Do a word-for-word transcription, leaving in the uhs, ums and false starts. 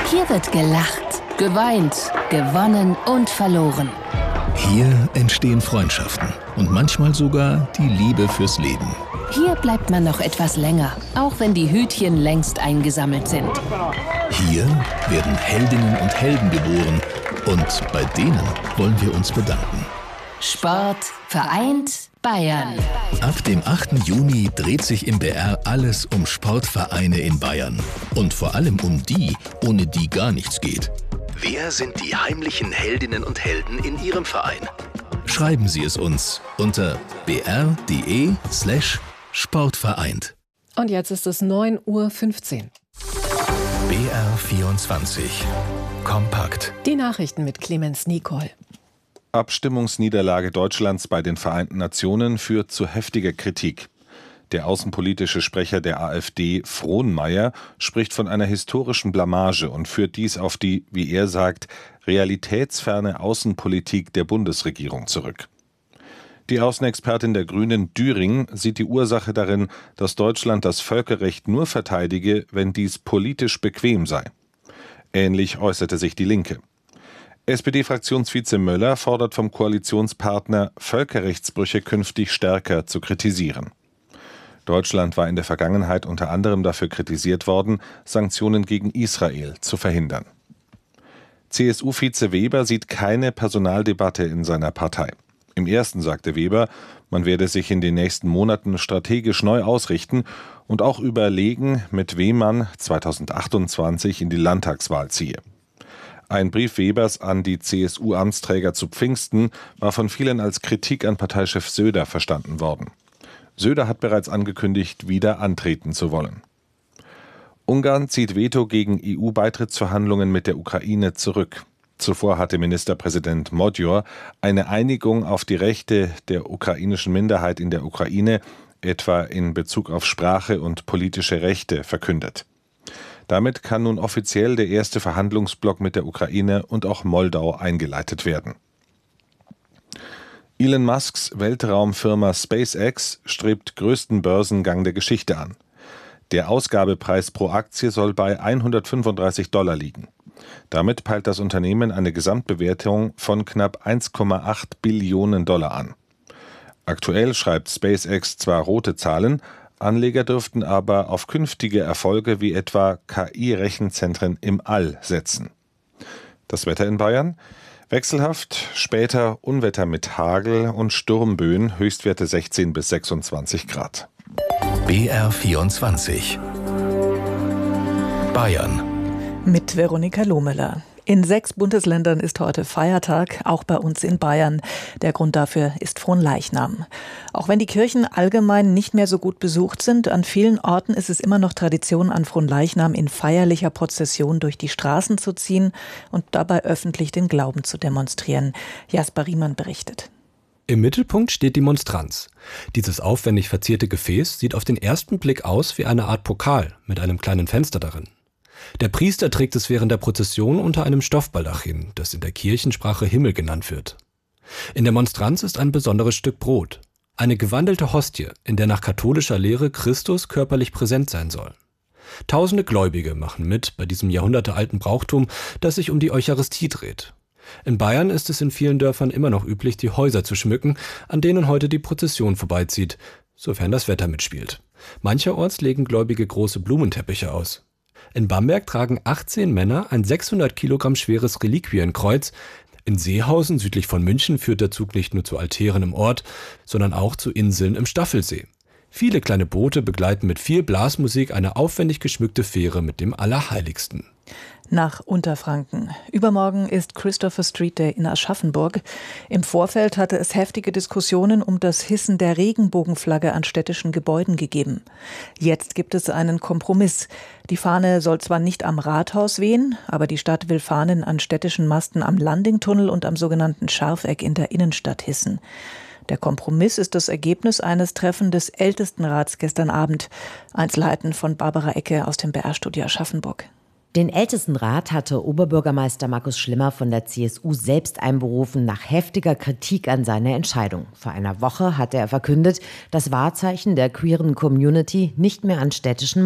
Hier wird gelacht, geweint, gewonnen und verloren. Hier entstehen Freundschaften und manchmal sogar die Liebe fürs Leben. Hier bleibt man noch etwas länger, auch wenn die Hütchen längst eingesammelt sind. Hier werden Heldinnen und Helden geboren und bei denen wollen wir uns bedanken. Sport vereint Bayern. Ab dem achten Juni dreht sich im B R alles um Sportvereine in Bayern. Und vor allem um die, ohne die gar nichts geht. Wer sind die heimlichen Heldinnen und Helden in Ihrem Verein? Schreiben Sie es uns unter b r punkt d e slash sportvereint. Und jetzt ist es neun Uhr fünfzehn. B R vierundzwanzig. Kompakt. Die Nachrichten mit Clemens Nicol. Abstimmungsniederlage Deutschlands bei den Vereinten Nationen führt zu heftiger Kritik. Der außenpolitische Sprecher der AfD, Frohnmeier, spricht von einer historischen Blamage und führt dies auf die, wie er sagt, realitätsferne Außenpolitik der Bundesregierung zurück. Die Außenexpertin der Grünen, Düring, sieht die Ursache darin, dass Deutschland das Völkerrecht nur verteidige, wenn dies politisch bequem sei. Ähnlich äußerte sich die Linke. S P D-Fraktionsvize Möller fordert vom Koalitionspartner, Völkerrechtsbrüche künftig stärker zu kritisieren. Deutschland war in der Vergangenheit unter anderem dafür kritisiert worden, Sanktionen gegen Israel zu verhindern. C S U-Vize Weber sieht keine Personaldebatte in seiner Partei. Im ersten sagte Weber, man werde sich in den nächsten Monaten strategisch neu ausrichten und auch überlegen, mit wem man zweitausendachtundzwanzig in die Landtagswahl ziehe. Ein Brief Webers an die C S U-Amtsträger zu Pfingsten war von vielen als Kritik an Parteichef Söder verstanden worden. Söder hat bereits angekündigt, wieder antreten zu wollen. Ungarn zieht Veto gegen E U-Beitrittsverhandlungen mit der Ukraine zurück. Zuvor hatte Ministerpräsident Magyar eine Einigung auf die Rechte der ukrainischen Minderheit in der Ukraine, etwa in Bezug auf Sprache und politische Rechte, verkündet. Damit kann nun offiziell der erste Verhandlungsblock mit der Ukraine und auch Moldau eingeleitet werden. Elon Musks Weltraumfirma SpaceX strebt größten Börsengang der Geschichte an. Der Ausgabepreis pro Aktie soll bei hundertfünfunddreißig Dollar liegen. Damit peilt das Unternehmen eine Gesamtbewertung von knapp eins Komma acht Billionen Dollar an. Aktuell schreibt SpaceX zwar rote Zahlen, Anleger dürften aber auf künftige Erfolge wie etwa K I-Rechenzentren im All setzen. Das Wetter in Bayern? Wechselhaft, später Unwetter mit Hagel und Sturmböen, Höchstwerte sechzehn bis sechsundzwanzig Grad. B R vierundzwanzig. Bayern. Mit Veronika Lohmüller. In sechs Bundesländern ist heute Feiertag, auch bei uns in Bayern. Der Grund dafür ist Fronleichnam. Auch wenn die Kirchen allgemein nicht mehr so gut besucht sind, an vielen Orten ist es immer noch Tradition, an Fronleichnam in feierlicher Prozession durch die Straßen zu ziehen und dabei öffentlich den Glauben zu demonstrieren. Jasper Riemann berichtet. Im Mittelpunkt steht die Monstranz. Dieses aufwendig verzierte Gefäß sieht auf den ersten Blick aus wie eine Art Pokal mit einem kleinen Fenster darin. Der Priester trägt es während der Prozession unter einem Stoffbaldachin, das in der Kirchensprache Himmel genannt wird. In der Monstranz ist ein besonderes Stück Brot, eine gewandelte Hostie, in der nach katholischer Lehre Christus körperlich präsent sein soll. Tausende Gläubige machen mit bei diesem jahrhundertealten Brauchtum, das sich um die Eucharistie dreht. In Bayern ist es in vielen Dörfern immer noch üblich, die Häuser zu schmücken, an denen heute die Prozession vorbeizieht, sofern das Wetter mitspielt. Mancherorts legen Gläubige große Blumenteppiche aus. In Bamberg tragen achtzehn Männer ein sechshundert Kilogramm schweres Reliquienkreuz. In Seehausen, südlich von München, führt der Zug nicht nur zu Altären im Ort, sondern auch zu Inseln im Staffelsee. Viele kleine Boote begleiten mit viel Blasmusik eine aufwendig geschmückte Fähre mit dem Allerheiligsten. Nach Unterfranken. Übermorgen ist Christopher Street Day in Aschaffenburg. Im Vorfeld hatte es heftige Diskussionen um das Hissen der Regenbogenflagge an städtischen Gebäuden gegeben. Jetzt gibt es einen Kompromiss. Die Fahne soll zwar nicht am Rathaus wehen, aber die Stadt will Fahnen an städtischen Masten am Landingtunnel und am sogenannten Scharfeck in der Innenstadt hissen. Der Kompromiss ist das Ergebnis eines Treffens des Ältestenrats gestern Abend. Einzelheiten von Barbara Ecke aus dem B R-Studio Aschaffenburg. Den Ältestenrat hatte Oberbürgermeister Markus Schlimmer von der C S U selbst einberufen nach heftiger Kritik an seiner Entscheidung. Vor einer Woche hatte er verkündet, das Wahrzeichen der queeren Community nicht mehr an städtischen